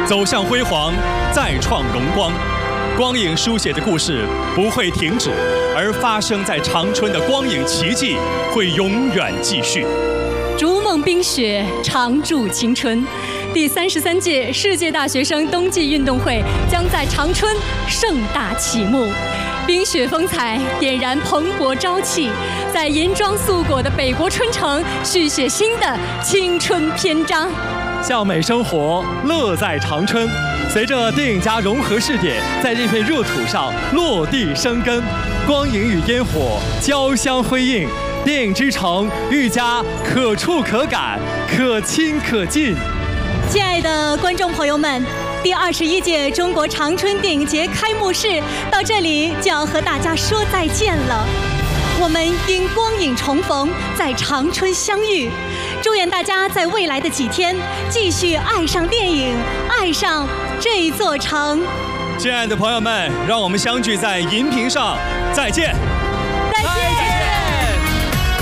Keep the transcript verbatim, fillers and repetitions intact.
走向辉煌，再创荣光。光影书写的故事不会停止，而发生在长春的光影奇迹会永远继续。 逐梦冰雪，常驻青春。第三十三届世界大学生冬季运动会将在长春盛大启幕。冰雪风采点燃蓬勃朝气，在银装素裹的北国春城续写新的青春篇章。 向美生活，乐在长春。随着电影家融合试点在这片热土上落地生根，光影与烟火交相辉映，电影之城愈加可触可感，可亲可近。 亲爱的观众朋友们，第二十一届中国长春电影节开幕式到这里就要和大家说再见了。我们因光影重逢，在长春相遇。祝愿大家在未来的几天继续爱上电影，爱上这座城。 亲爱的朋友们，让我们相聚在银屏上，再见。 再见。